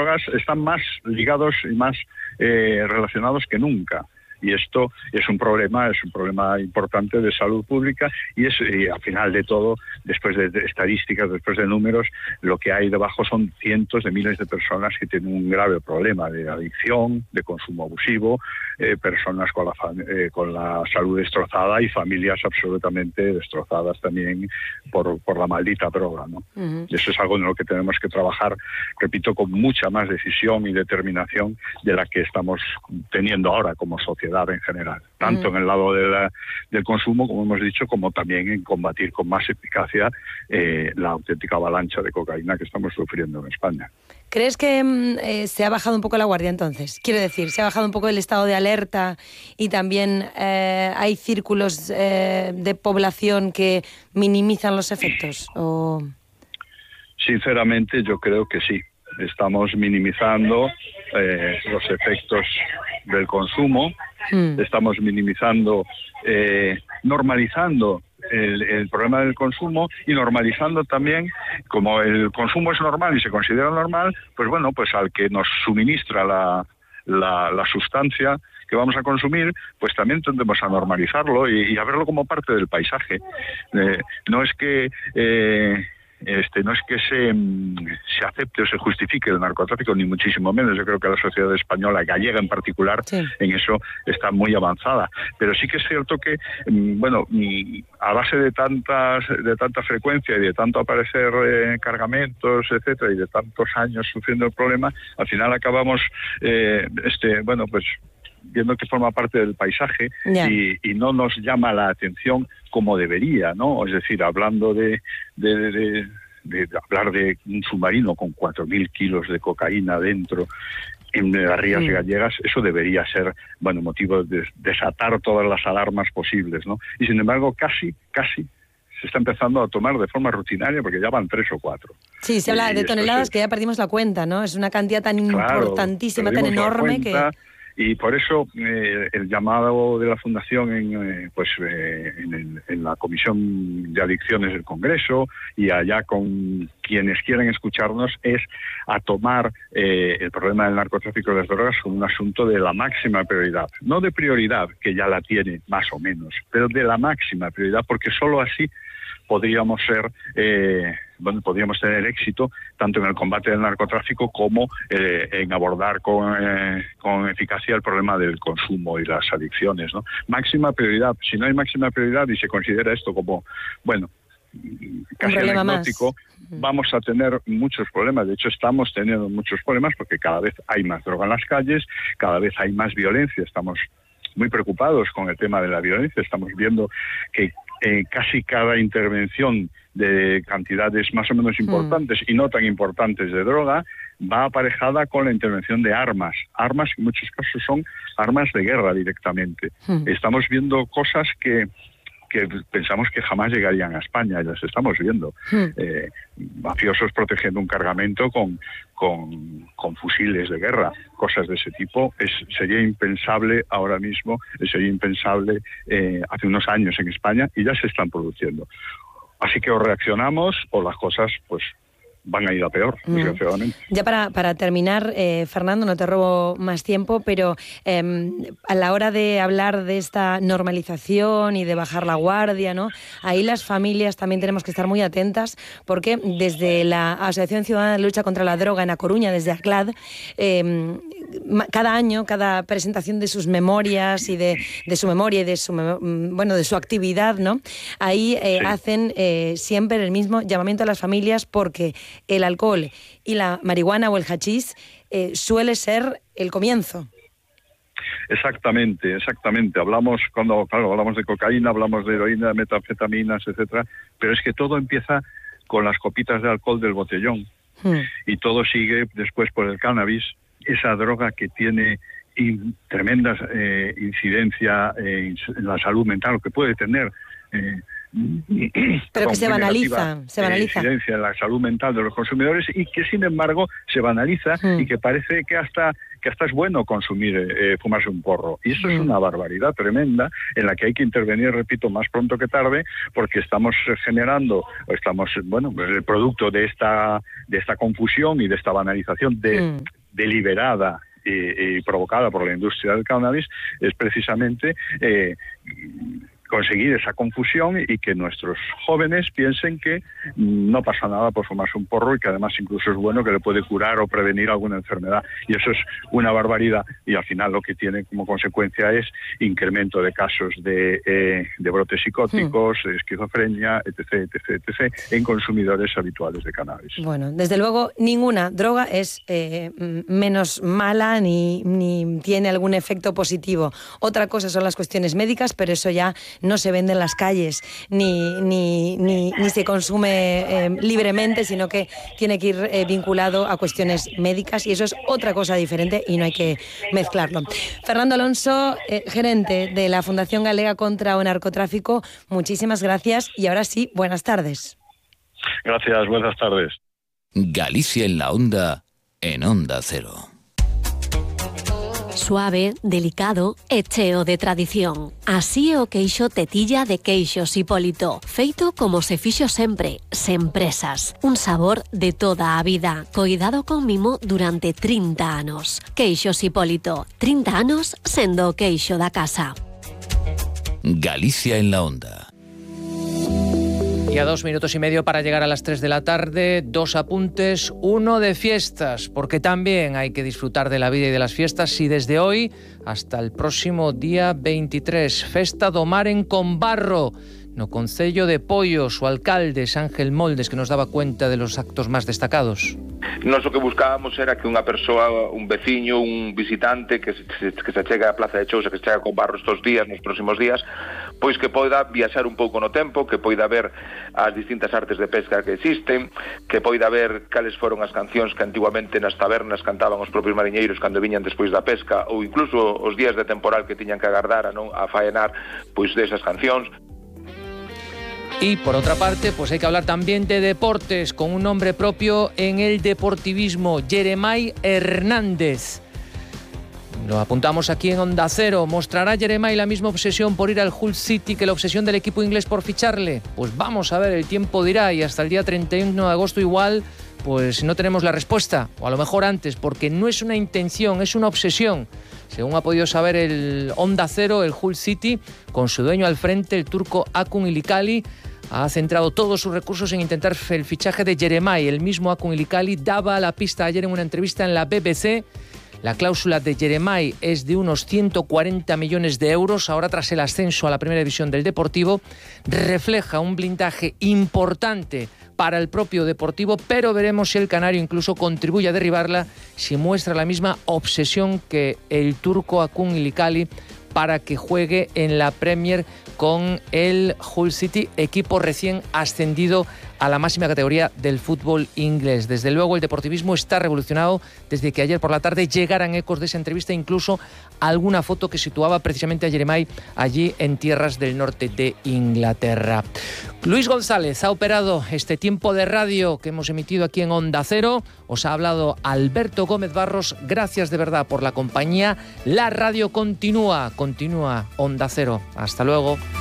drogas están más ligados y más relacionados que nunca. Y esto es un problema importante de salud pública y al final de todo, después de estadísticas, después de números, lo que hay debajo son cientos de miles de personas que tienen un grave problema de adicción, de consumo abusivo, personas con la salud destrozada y familias absolutamente destrozadas también por la maldita droga, ¿no? Uh-huh. Y eso es algo en lo que tenemos que trabajar, repito, con mucha más decisión y determinación de la que estamos teniendo ahora como sociedad en general, tanto en el lado del consumo, como hemos dicho, como también en combatir con más eficacia la auténtica avalancha de cocaína que estamos sufriendo en España. ¿Crees que se ha bajado un poco la guardia entonces? Quiero decir, ¿se ha bajado un poco el estado de alerta y también hay círculos de población que minimizan los efectos? ¿O? Sinceramente, yo creo que sí. Estamos minimizando los efectos del consumo, estamos minimizando, normalizando el problema del consumo y normalizando también, como el consumo es normal y se considera normal, pues bueno, pues al que nos suministra la sustancia que vamos a consumir, pues también tendemos a normalizarlo y a verlo como parte del paisaje. No es que se acepte o se justifique el narcotráfico, ni muchísimo menos. Yo creo que la sociedad española, gallega en particular, sí, en eso está muy avanzada. Pero sí que es cierto que, a base de tanta frecuencia y de tanto aparecer cargamentos, etcétera, y de tantos años sufriendo el problema, al final acabamos, viendo que forma parte del paisaje y no nos llama la atención como debería, ¿no? Es decir, hablando de hablar de un submarino con 4.000 kilos de cocaína dentro en las rías gallegas, eso debería ser, motivo de desatar todas las alarmas posibles, ¿no? Y sin embargo, casi se está empezando a tomar de forma rutinaria porque ya van 3 o 4. Sí, se habla de toneladas que ya perdimos la cuenta, ¿no? Es una cantidad tan importantísima, tan enorme que... Y por eso el llamado de la Fundación en la Comisión de Adicciones del Congreso y allá con quienes quieran escucharnos es a tomar el problema del narcotráfico y las drogas como un asunto de la máxima prioridad. No de prioridad, que ya la tiene más o menos, pero de la máxima prioridad, porque solo así podríamos tener éxito tanto en el combate del narcotráfico como en abordar con eficacia el problema del consumo y las adicciones, ¿no? Máxima prioridad. Si no hay máxima prioridad y se considera esto como, casi anecdótico, vamos a tener muchos problemas. De hecho, estamos teniendo muchos problemas porque cada vez hay más droga en las calles, cada vez hay más violencia. Estamos muy preocupados con el tema de la violencia. Estamos viendo que casi cada intervención de cantidades más o menos importantes y no tan importantes de droga va aparejada con la intervención de armas que en muchos casos son armas de guerra directamente. Estamos viendo cosas que pensamos que jamás llegarían a España, y las estamos viendo. Mafiosos protegiendo un cargamento con fusiles de guerra, cosas de ese tipo. Sería impensable ahora mismo, sería impensable hace unos años en España, y ya se están produciendo. Así que o reaccionamos o las cosas van a ir a peor, desgraciadamente. Ya para terminar, Fernando, no te robo más tiempo, pero a la hora de hablar de esta normalización y de bajar la guardia, ¿no? Ahí las familias también tenemos que estar muy atentas, porque desde la Asociación Ciudadana de Lucha contra la Droga en A Coruña, desde ACLAD, cada año, cada presentación de sus memorias y de su memoria y de su actividad, ¿no? Ahí hacen siempre el mismo llamamiento a las familias, porque el alcohol y la marihuana o el hachís suele ser el comienzo. Exactamente. Cuando hablamos de cocaína, hablamos de heroína, de metanfetaminas, etcétera, pero es que todo empieza con las copitas de alcohol del botellón y todo sigue después por el cannabis, esa droga que tiene tremenda incidencia en la salud mental, lo que puede tener pero que se banaliza incidencia en la salud mental de los consumidores, y que sin embargo se banaliza y que parece que hasta es bueno consumir, fumarse un porro, y eso es una barbaridad tremenda en la que hay que intervenir, repito, más pronto que tarde, porque estamos generando, el producto de esta confusión y de esta banalización de deliberada y provocada por la industria del cannabis, es precisamente conseguir esa confusión y que nuestros jóvenes piensen que no pasa nada por fumarse un porro y que además incluso es bueno, que le puede curar o prevenir alguna enfermedad. Y eso es una barbaridad, y al final lo que tiene como consecuencia es incremento de casos de brotes psicóticos, de esquizofrenia, etc., en consumidores habituales de cannabis. Bueno, desde luego ninguna droga es menos mala ni tiene algún efecto positivo. Otra cosa son las cuestiones médicas, pero eso ya no se vende en las calles ni se consume libremente, sino que tiene que ir vinculado a cuestiones médicas, y eso es otra cosa diferente y no hay que mezclarlo. Fernando Alonso, gerente de la Fundación Galega contra o Narcotráfico, muchísimas gracias y ahora sí, buenas tardes. Gracias, buenas tardes. Galicia en la Onda, en Onda Cero. Suave, delicado e cheo de tradición. Así é o queixo tetilla de Queixos Hipólito, feito como se fixo sempre, sen presas. Un sabor de toda a vida, coidado con mimo durante 30 anos. Queixos Hipólito, 30 anos sendo o queixo da casa. Galicia en la Onda. Y a 2 minutos y medio para llegar a las 3 de la tarde, 2 apuntes, uno de fiestas, porque también hay que disfrutar de la vida y de las fiestas, y desde hoy hasta el próximo día 23, Festa do Mar en Combarro, no Concello de Poio, su alcalde, Ángel Moldes, que nos daba cuenta de los actos más destacados. Nós o que buscábamos era que unha persoa, un veciño, un visitante que se chega á Plaza de Chousa, que se chega a Combarro estos días, nos próximos días, pois que poida viaxar un pouco no tempo, que poida ver as distintas artes de pesca que existen, que poida ver cales foron as cancións que antiguamente nas tabernas cantaban os propios mariñeiros cando viñan despois da pesca, ou incluso os días de temporal que tiñan que agardar a faenar pois desas cancións. Y por otra parte, pues hay que hablar también de deportes, con un nombre propio en el deportivismo, Jeremai Hernández. Lo apuntamos aquí en Onda Cero. ¿Mostrará Jeremai la misma obsesión por ir al Hull City que la obsesión del equipo inglés por ficharle? Pues vamos a ver, el tiempo dirá, y hasta el día 31 de agosto igual, pues no tenemos la respuesta, o a lo mejor antes, porque no es una intención, es una obsesión. Según ha podido saber el Onda Cero, el Hull City, con su dueño al frente, el turco Akun Ilikali, ha centrado todos sus recursos en intentar el fichaje de Jeremai. El mismo Akun Ilikali daba la pista ayer en una entrevista en la BBC. La cláusula de Jeremai es de unos 140 millones de euros. Ahora, tras el ascenso a la primera división del Deportivo, refleja un blindaje importante para el propio Deportivo, pero veremos si el canario incluso contribuye a derribarla, si muestra la misma obsesión que el turco Akun Ilikali para que juegue en la Premier con el Hull City, equipo recién ascendido a la máxima categoría del fútbol inglés. Desde luego el deportivismo está revolucionado desde que ayer por la tarde llegaran ecos de esa entrevista, incluso alguna foto que situaba precisamente a Jeremai allí en tierras del norte de Inglaterra. Luis González ha operado este tiempo de radio que hemos emitido aquí en Onda Cero. Os ha hablado Alberto Gómez Barros. Gracias de verdad por la compañía. La radio continúa Onda Cero. Hasta luego.